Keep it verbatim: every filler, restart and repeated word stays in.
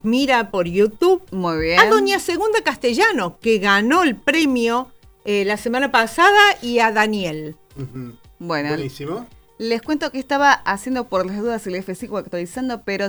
mira por YouTube. Muy bien. A doña Segunda Castellano, que ganó el premio eh, la semana pasada, y a Daniel. Uh-huh. Bueno, buenísimo. Les cuento que estaba haciendo por las dudas el F cinco actualizando, pero